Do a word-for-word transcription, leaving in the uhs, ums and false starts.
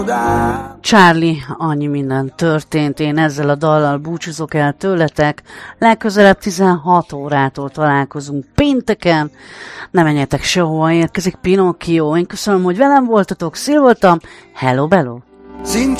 Charlie, annyi minden történt, én ezzel a dallal búcsúzok el tőletek, legközelebb tizenhat órától találkozunk pénteken, ne menjetek sehova, érkezik Pinocchio, én köszönöm, hogy velem voltatok, Szil voltam, hello bello!